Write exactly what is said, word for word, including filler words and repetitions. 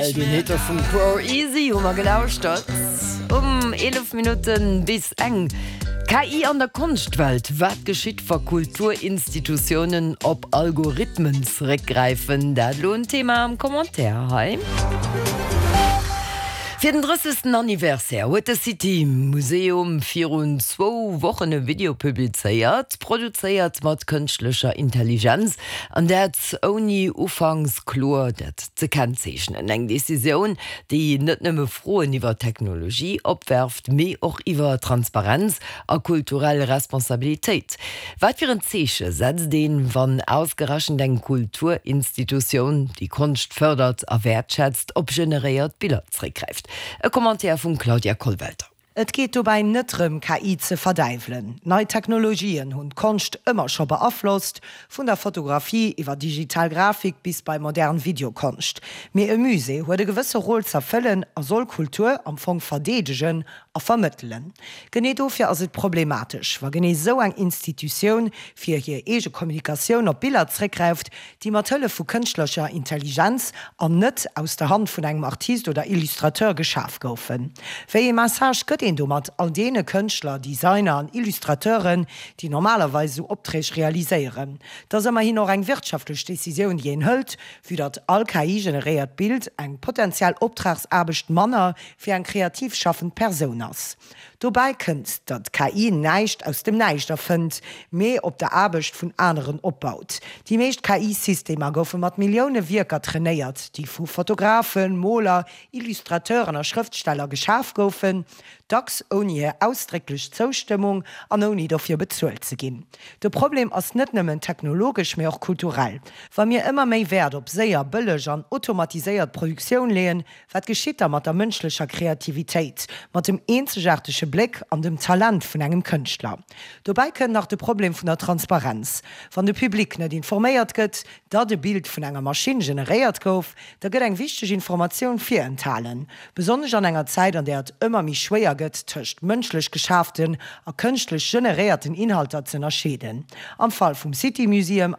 Den Hitter vum Pro Easy hummer gelauscht hat. Um elf Minuten bis eng. K I an der Kunstwelt, wat geschitt vor Kulturinstitutionen op Algorithmens reggreifen, dat lohnt Thema am Kommentar heim. Für den dreißigsten Anniversär huet das City Museum vierundzwanzig Wochen Video publizeiert, produziert mat künstlicher Intelligenz, an der oni ufangsklor dat ze kennzeichnen. Eng Decision, die net nëmme frohen iwwer Technologie opwerft, mé och iwwer Transparenz a kulturelle Responsabilitéit. Wat fir een Zeche setzt den, wann ausgeraschen eng Kulturinstitution die Kunst fördert, a wertschätzt, op generiert Bilder zurückgreift. E Kommentar vun Claudia Kohlwelter. Et geht dobei nëttrem K I ze verdeiflen. Neue Technologien hunn Konst immer schon beaflosst, vun der Fotografie iwwer Digitalgrafik bis bei modernen Videokonst. Mir e Muse huet de gewisse Rolle zerfüllen a soll Kultur am Fong verdedegen a vermitteln. Gene dofir as het problematisch, war gene so eng Institution fir hier ege Kommunikation op Bilder zreckgreift, die matlle vu künstlicher Intelligenz an net aus der Hand vun engem Artist oder Illustrateur geschaf goufen. Wéi e Massage gëtt en do mat all dene Künstler, Designer an Illustrateuren, die normalerweise so optrech realiseieren. Dats immer hin noch eng wirtschaftlich Decision jeen hëlt, wie dat all K I generiert Bild eng potenziell optragsarbecht Manner fir eng kreativ schaffend Person ass. Dobei kënnt, dat K I neicht aus dem Neicht erfënnt, méi op der Abecht vun anderen opbaut. Die meescht K I-Systemer goufen mat Millioune Wirker trainéiert, die vu Fotografen, Moler, Illustrateuren a Schriftsteller geschaf goufen, dacks oni ausdrücklich Zustimmung an oni dafür bezuelt ze gin. De Problem ass net nëmmen technologisch mé auch kulturell. Wa mir immer méi wert op séier bëllech an automatiséiert Produktion lehen, wat geschiet mat der mënschlicher Kreativitéit, mat dem eenzegartesche Blick an dem Talent vun engem Künstler. Dobei können nach de Problem vun der Transparenz. Wann de Publikum net informéiert gëtt, dat de Bild vun enger Maschine generiert gouf, da gëtt eng wichtig Information fir enthalen. Besonders an enger Zeit, an der het immer mi schwéier gëtt töcht mënschlech geschafften a künstlich generierten Inhalter zu erscheden. Am Fall vom City Museum